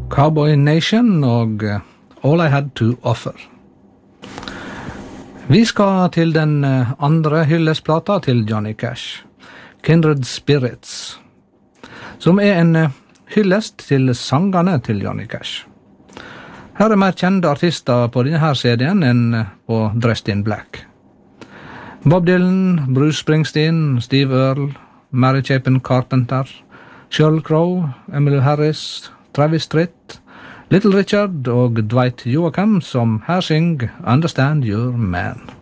Cowboy Nation og All I Had to Offer. Vi skal til den andre hyllestplata til Johnny Cash, Kindred Spirits, som en hyllest til sangene til Johnny Cash. Her mer kjente artister på denne her CD-en enn på Dressed in Black. Bob Dylan, Bruce Springsteen, Steve Earle, Mary Chapin Carpenter, Sheryl Crow, Emmylou Harris, Travis Tritt, Little Richard og Dwight Yoakam som her syng Understand Your Man.